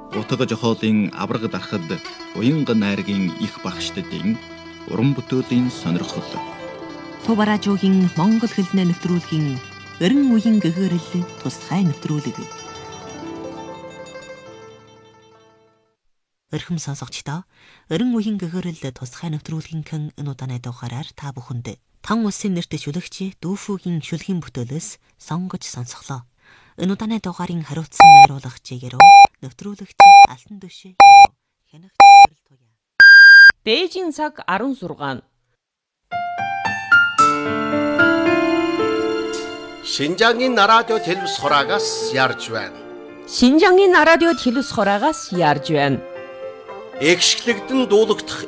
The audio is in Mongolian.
Утга жохоолын авраг дарахад уянга найргийн их багштдын уран бүтээлийн сонирхол. Туваражуугийн монгол хэлний нэвтрүүлгийн Эрен үеийн гэгэрэл тусгай нэвтрүүлэг. Эрхэм сонсогчдоо, Эрен үеийн гэгэрэл тусгай нэвтрүүлгийн энэ удааны дугаараар та бүхэнд Тан улсын нэрт шүлэгч Дүүфүгийн шүлгийн бүтээлээс сонгож сонсголоо. Энэ удааны дугаарын хариуцсан найруулагч Яруу, нэвтрүүлэгч Алтан дөш Яруу, хянагч Гэрэл Туяа. Дээжийн цаг 16. Шинжаагийн радио телевиз хураагаас ярьж байна. Шинжаагийн радио телевиз хураагаас ярьж байна. Экшглэгдэн дуулагдах